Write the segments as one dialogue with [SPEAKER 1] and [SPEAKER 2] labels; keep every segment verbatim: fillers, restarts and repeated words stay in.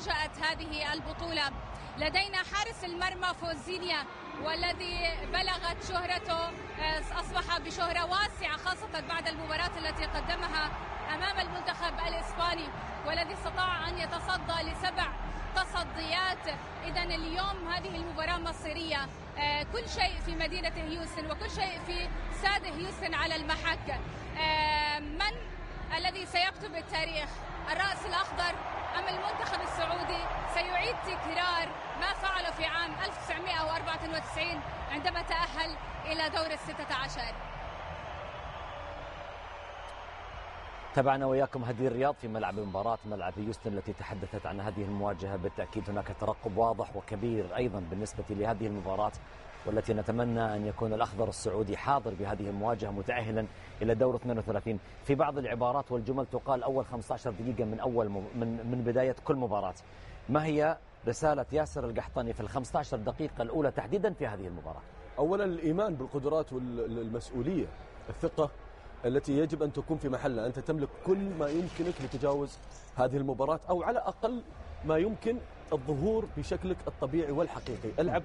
[SPEAKER 1] نشأت هذه البطولة. لدينا حارس المرمى فوزينيا، والذي بلغت شهرته، أصبح بشهرة واسعة خاصة بعد المباراة التي قدمها أمام المنتخب الإسباني، والذي استطاع أن يتصدى لسبع تصديات. إذن اليوم هذه المباراة مصيرية، كل شيء في مدينة هيوستن وكل شيء في استاد هيوستن على المحك. من الذي سيكتب التاريخ؟ الرأس الأخضر أم المنتخب السعودي سيعيد تكرار ما فعله في عام ألف وتسعمائة وأربعة وتسعين عندما تأهل إلى دور الستة عشر؟
[SPEAKER 2] تابعنا وياكم هدير الرياض في ملعب المباراة، ملعب هيوستن التي تحدثت عن هذه المواجهة. بالتأكيد هناك ترقب واضح وكبير أيضا بالنسبة لهذه المباراة، والتي نتمنى أن يكون الأخضر السعودي حاضر بهذه المواجهة متأهلا إلى دور اثنين وثلاثين. في بعض العبارات والجمل تقال أول خمسة عشر دقيقة من أول من من بداية كل مباراة. ما هي رسالة ياسر القحطاني في الخمسة عشر دقيقة الأولى تحديدا في هذه المباراة؟
[SPEAKER 3] أولا الإيمان بالقدرات والمسؤولية، الثقة التي يجب أن تكون في محلها. أنت تملك كل ما يمكنك لتجاوز هذه المباراة، أو على أقل ما يمكن الظهور بشكلك الطبيعي والحقيقي. العب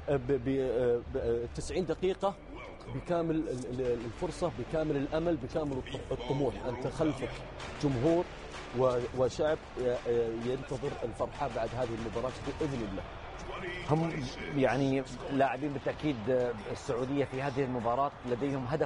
[SPEAKER 3] ب تسعين دقيقة بكامل الفرصة، بكامل الأمل، بكامل الطموح. أنت خلفك جمهور وشعب ينتظر الفرحة بعد هذه المباراة بإذن الله.
[SPEAKER 2] هم يعني لاعبين بالتأكيد السعودية في هذه المباراة لديهم هدف